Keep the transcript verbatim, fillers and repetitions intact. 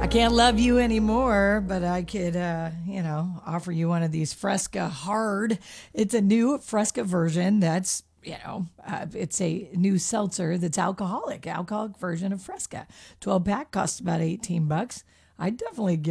I can't love you anymore, but I could, uh, you know, offer you one of these Fresca Hard. It's a new Fresca version that's, you know, uh, it's a new seltzer that's alcoholic, alcoholic version of Fresca. twelve pack costs about eighteen bucks. I definitely give